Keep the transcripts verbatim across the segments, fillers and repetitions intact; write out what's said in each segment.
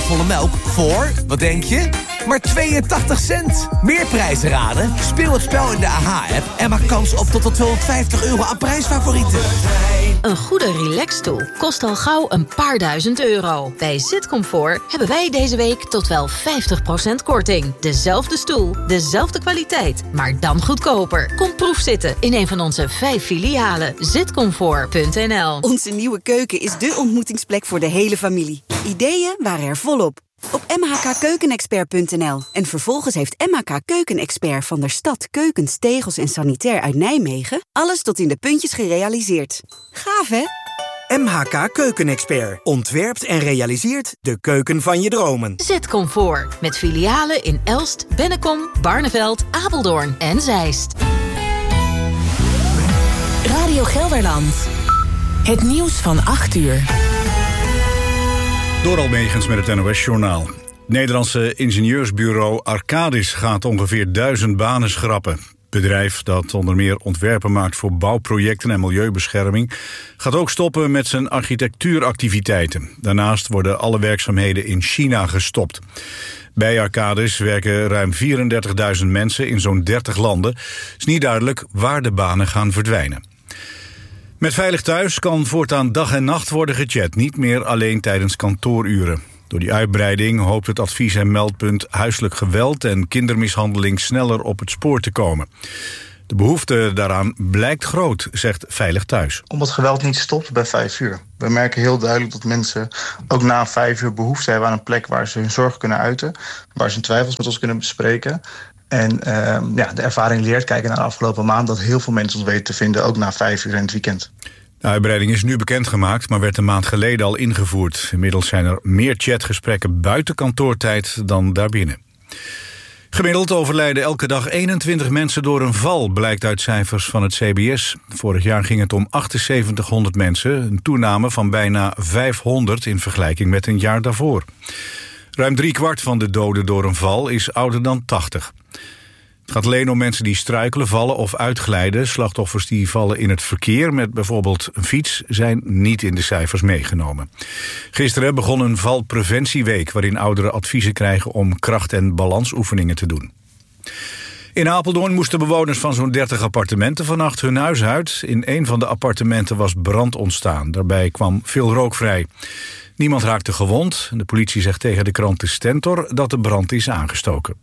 volle melk voor, wat denk je? Maar tweeëntachtig cent. Meer prijzen raden? Speel het spel in de A H-app en maak kans op tot tot tweehonderdvijftig euro aan prijsfavorieten. Een goede relaxstoel kost al gauw een paar duizend euro. Bij Zitcomfort hebben wij deze week tot wel vijftig procent korting. Dezelfde stoel, dezelfde kwaliteit, maar dan goedkoper. Kom proefzitten in een van onze vijf filialen. zitcomfort punt n l. Onze nieuwe keuken is dé ontmoetingsplek voor de hele familie. Ideeën waren er volop. Op m h k keukenexpert punt n l. En vervolgens heeft M H K Keukenexpert van der Stad keukens, tegels en sanitair uit Nijmegen alles tot in de puntjes gerealiseerd. Gaaf, hè? M H K Keukenexpert ontwerpt en realiseert de keuken van je dromen. Zitcomfort met filialen in Elst, Bennekom, Barneveld, Apeldoorn en Zeist. Radio Gelderland. Het nieuws van acht uur. Door Almegens met het N O S-journaal. Het Nederlandse ingenieursbureau Arcadis gaat ongeveer duizend banen schrappen. Het bedrijf, dat onder meer ontwerpen maakt voor bouwprojecten en milieubescherming, gaat ook stoppen met zijn architectuuractiviteiten. Daarnaast worden alle werkzaamheden in China gestopt. Bij Arcadis werken ruim vierendertigduizend mensen in zo'n dertig landen. Het is niet duidelijk waar de banen gaan verdwijnen. Met Veilig Thuis kan voortaan dag en nacht worden gechat, niet meer alleen tijdens kantooruren. Door die uitbreiding hoopt het advies- en meldpunt huiselijk geweld en kindermishandeling sneller op het spoor te komen. De behoefte daaraan blijkt groot, zegt Veilig Thuis. Omdat geweld niet stopt bij vijf uur. We merken heel duidelijk dat mensen ook na vijf uur behoefte hebben aan een plek waar ze hun zorg kunnen uiten, waar ze hun twijfels met ons kunnen bespreken. En uh, ja, de ervaring leert, kijken naar de afgelopen maand, dat heel veel mensen ons weten te vinden, ook na vijf uur in het weekend. De uitbreiding is nu bekendgemaakt, maar werd een maand geleden al ingevoerd. Inmiddels zijn er meer chatgesprekken buiten kantoortijd dan daarbinnen. Gemiddeld overlijden elke dag eenentwintig mensen door een val, blijkt uit cijfers van het C B S. Vorig jaar ging het om achtenzeventighonderd mensen, een toename van bijna vijfhonderd in vergelijking met een jaar daarvoor. Ruim driekwart van de doden door een val is ouder dan tachtig. Het gaat alleen om mensen die struikelen, vallen of uitglijden. Slachtoffers die vallen in het verkeer met bijvoorbeeld een fiets zijn niet in de cijfers meegenomen. Gisteren begon een valpreventieweek waarin ouderen adviezen krijgen om kracht- en balansoefeningen te doen. In Apeldoorn moesten bewoners van zo'n dertig appartementen vannacht hun huis uit. In een van de appartementen was brand ontstaan. Daarbij kwam veel rook vrij. Niemand raakte gewond. De politie zegt tegen de krant De Stentor dat de brand is aangestoken.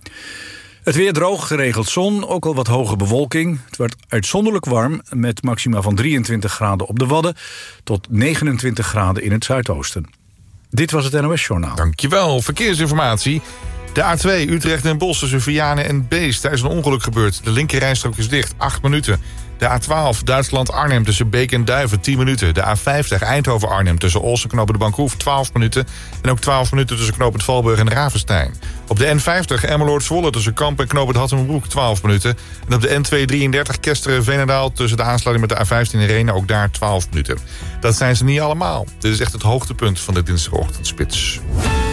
Het weer droog, geregeld zon, ook al wat hoge bewolking. Het wordt uitzonderlijk warm met maxima van drieëntwintig graden op de Wadden tot negenentwintig graden in het zuidoosten. Dit was het N O S-journaal. Dankjewel. Verkeersinformatie. De A twee Utrecht en Bosch tussen Vianen en Beest. Daar is een ongeluk gebeurd. De linkerrijstrook is dicht, acht minuten. De A twaalf Duitsland-Arnhem tussen Beek en Duiven, tien minuten. De A vijftig Eindhoven-Arnhem tussen Ols en Knopen de Bankhoef, twaalf minuten. En ook twaalf minuten tussen Knopen Valburg en Ravenstein. Op de N vijftig Emmeloord-Zwolle tussen Kamp en Knopen Hattemerbroek, twaalf minuten. En op de N tweehonderddrieëndertig Kesteren-Veenendaal tussen de aansluiting met de A vijftien in Renen, ook daar twaalf minuten. Dat zijn ze niet allemaal. Dit is echt het hoogtepunt van de dinsdagochtendspits.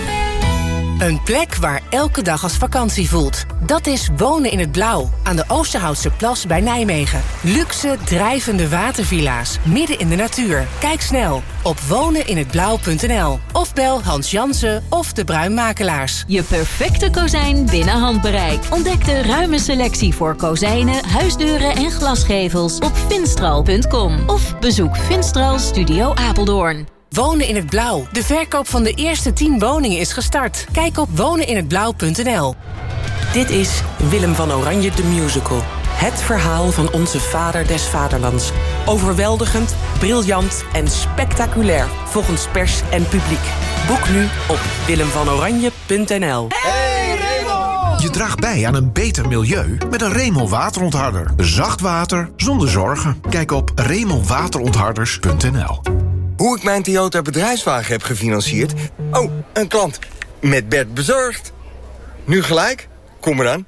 Een plek waar elke dag als vakantie voelt. Dat is Wonen in het Blauw, aan de Oosterhoutse Plas bij Nijmegen. Luxe, drijvende watervilla's, midden in de natuur. Kijk snel op wonen in het blauw punt n l of bel Hans Jansen of de Bruinmakelaars. Je perfecte kozijn binnen handbereik. Ontdek de ruime selectie voor kozijnen, huisdeuren en glasgevels op finstral punt com. Of bezoek Finstral Studio Apeldoorn. Wonen in het Blauw. De verkoop van de eerste tien woningen is gestart. Kijk op wonen in het blauw punt n l. Dit is Willem van Oranje de Musical. Het verhaal van onze vader des vaderlands. Overweldigend, briljant en spectaculair volgens pers en publiek. Boek nu op willem van oranje punt n l. Hey Remel! Je draagt bij aan een beter milieu met een Remel waterontharder. Zacht water zonder zorgen. Kijk op remel waterontharders punt n l. Hoe ik mijn Toyota bedrijfswagen heb gefinancierd? Oh, een klant. Met Bert bezorgd. Nu gelijk? Kom eraan.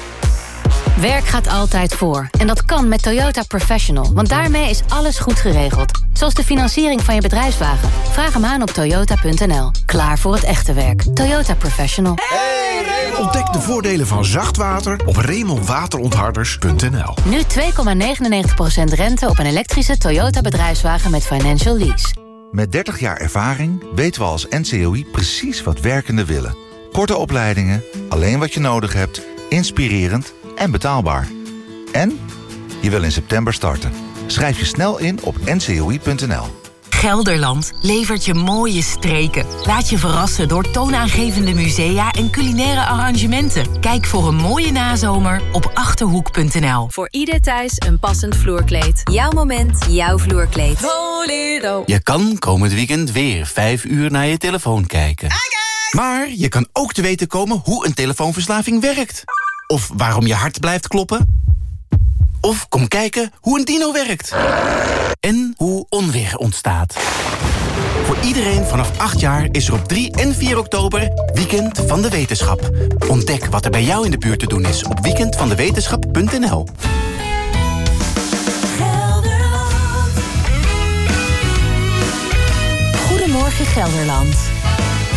Werk gaat altijd voor. En dat kan met Toyota Professional. Want daarmee is alles goed geregeld. Zoals de financiering van je bedrijfswagen. Vraag hem aan op toyota punt n l. Klaar voor het echte werk. Toyota Professional. Hey, ontdek de voordelen van zacht water op remel waterontharders punt n l. Nu twee komma negenennegentig procent rente op een elektrische Toyota bedrijfswagen met financial lease. Met dertig jaar ervaring weten we als N C O I precies wat werkenden willen. Korte opleidingen, alleen wat je nodig hebt, inspirerend en betaalbaar. En je wil in september starten. Schrijf je snel in op n c o i punt n l. Gelderland levert je mooie streken. Laat je verrassen door toonaangevende musea en culinaire arrangementen. Kijk voor een mooie nazomer op achterhoek punt n l. Voor ieder thuis een passend vloerkleed. Jouw moment, jouw vloerkleed. Bolero. Je kan komend weekend weer vijf uur naar je telefoon kijken. Maar je kan ook te weten komen hoe een telefoonverslaving werkt. Of waarom je hart blijft kloppen. Of kom kijken hoe een dino werkt. En hoe onweer ontstaat. Voor iedereen vanaf acht jaar is er op drie en vier oktober Weekend van de Wetenschap. Ontdek wat er bij jou in de buurt te doen is op weekend van de wetenschap punt n l. Goedemorgen Gelderland.